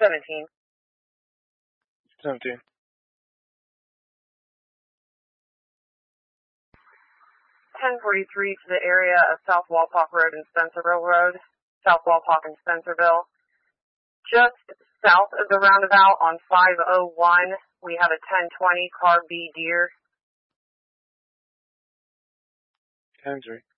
17. 17. 1043 to the area of South Walpock Road and Spencerville Road, South Walpock and Spencerville. Just south of the roundabout on 501, we have a 1020 car B Deer. 10-3.